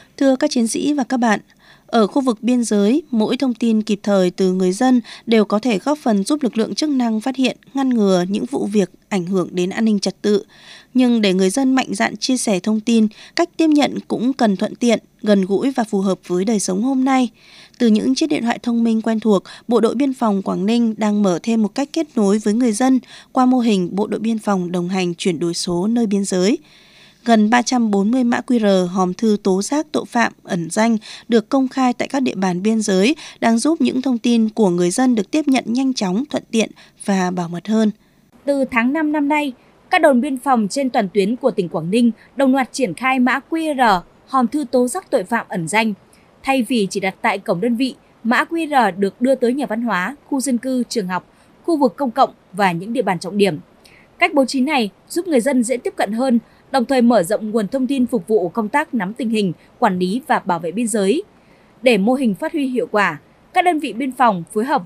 Thưa các chiến sĩ và các bạn, ở khu vực biên giới, mỗi thông tin kịp thời từ người dân đều có thể góp phần giúp lực lượng chức năng phát hiện, ngăn ngừa những vụ việc ảnh hưởng đến an ninh trật tự. Nhưng để người dân mạnh dạn chia sẻ thông tin, cách tiếp nhận cũng cần thuận tiện, gần gũi và phù hợp với đời sống hôm nay. Từ những chiếc điện thoại thông minh quen thuộc, Bộ đội Biên phòng Quảng Ninh đang mở thêm một cách kết nối với người dân qua mô hình Bộ đội Biên phòng đồng hành chuyển đổi số nơi biên giới. Gần 340 mã QR hòm thư tố giác tội phạm ẩn danh được công khai tại các địa bàn biên giới đang giúp những thông tin của người dân được tiếp nhận nhanh chóng, thuận tiện và bảo mật hơn. Từ tháng 5 năm nay, các đồn biên phòng trên toàn tuyến của tỉnh Quảng Ninh đồng loạt triển khai mã QR hòm thư tố giác tội phạm ẩn danh. Thay vì chỉ đặt tại cổng đơn vị, mã QR được đưa tới nhà văn hóa, khu dân cư, trường học, khu vực công cộng và những địa bàn trọng điểm. Cách bố trí này giúp người dân dễ tiếp cận hơn, đồng thời mở rộng nguồn thông tin phục vụ công tác nắm tình hình, quản lý và bảo vệ biên giới. Để mô hình phát huy hiệu quả, các đơn vị biên phòng phối hợp